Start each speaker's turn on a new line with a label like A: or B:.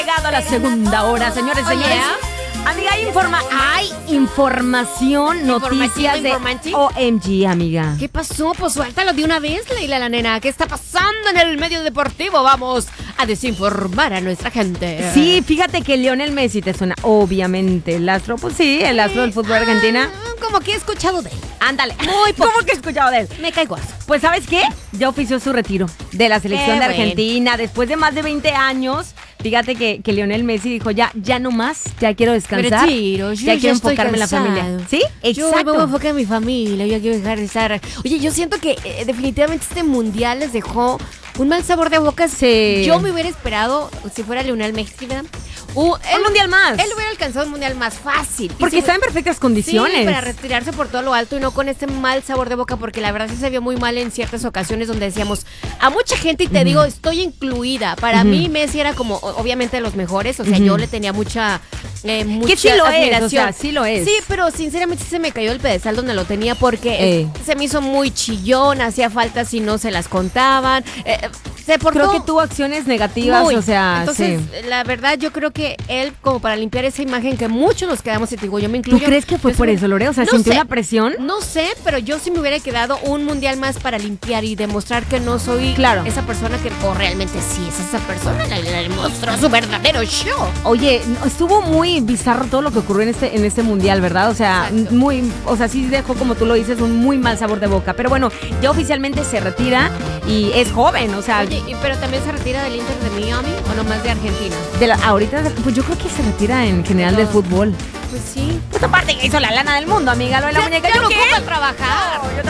A: Llegado a la segunda hora, señores, señores. Amiga, hay información, noticias de OMG, amiga.
B: ¿Qué pasó? Pues suéltalo de una vez, Leila la nena. ¿Qué está pasando en el medio deportivo? Vamos a desinformar a nuestra gente.
A: Sí, fíjate que Lionel Messi te suena, obviamente. El astro, pues sí, el astro del fútbol argentina.
B: Como que he escuchado de él.
A: Ándale, muy poco. ¿Cómo que he escuchado de él?
B: Me caigo así.
A: Pues, ¿sabes qué? Ya ofició su retiro de la selección de Argentina. Después de más de 20 años, fíjate que Lionel Messi dijo, ya no más, ya quiero descansar.
B: Retiro,
A: ya quiero enfocarme en la familia. ¿Sí? Exacto.
B: Yo me voy a enfocar en mi familia, yo quiero dejar de estar. Oye, yo siento que definitivamente este mundial les dejó un mal sabor de boca.
A: Sí.
B: Yo me hubiera esperado, si fuera Lionel Messi, ¿verdad?
A: Un mundial más.
B: Él hubiera alcanzado un mundial más fácil.
A: Porque está en perfectas condiciones.
B: Sí, para retirarse por todo lo alto y no con este mal sabor de boca, porque la verdad sí se vio muy mal en ciertas ocasiones donde decíamos a mucha gente, y te digo, estoy incluida. Para mí Messi era como, obviamente, de los mejores, o sea, yo le tenía mucha
A: que sí lo
B: admiración.
A: Es, o sea, sí lo es.
B: Sí, pero sinceramente se me cayó el pedestal donde lo tenía porque se me hizo muy chillón, hacía falta si no se las contaban. Se portó.
A: Creo que tuvo acciones negativas,
B: muy.
A: O sea,
B: entonces,
A: sí.
B: La verdad, yo creo que él, como para limpiar esa imagen que muchos nos quedamos, y te digo, yo me incluyo.
A: ¿Tú crees que fue por eso, Lore? O sea,
B: no
A: ¿sintió
B: sé,
A: una presión?
B: No sé, pero yo sí me hubiera quedado un mundial más para limpiar y demostrar que no soy esa persona que, o realmente sí es esa persona, le mostró su verdadero show.
A: Oye, estuvo muy bizarro todo lo que ocurrió en este mundial, ¿verdad? O sea, sí dejó, como tú lo dices, un muy mal sabor de boca. Pero bueno, ya oficialmente se retira y es joven, o sea.
B: Oye, pero también se retira del Inter de Miami o nomás de Argentina.
A: Ahorita, pues yo creo que se retira en general del fútbol.
B: Pues sí.
A: Pues aparte que hizo la lana del mundo, amiga, lo de la muñeca.
B: Ya
A: ¿Yo
B: no
A: qué?
B: ocupa trabajar.
A: No, yo